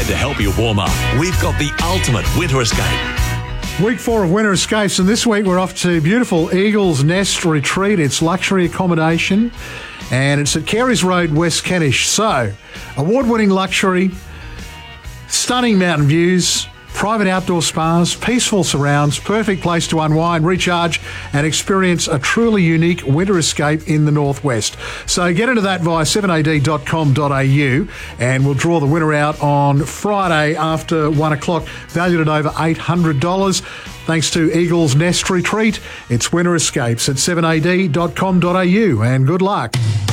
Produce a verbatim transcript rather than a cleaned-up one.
prepared to help you warm up. We've got the ultimate winter escape. Week four of Winter Escapes, and this week we're off to beautiful Eagles Nest Retreat. It's luxury accommodation, and it's at Carey's Road, West Kentish. So, award-winning luxury, stunning mountain views, private outdoor spas, peaceful surrounds, perfect place to unwind, recharge and experience a truly unique winter escape in the northwest. So get into that via seven a d dot com dot a u and we'll draw the winner out on Friday after one o'clock, valued at over eight hundred dollars. Thanks to Eagles Nest Retreat, it's Winter Escapes at seven a d dot com dot a u, and good luck.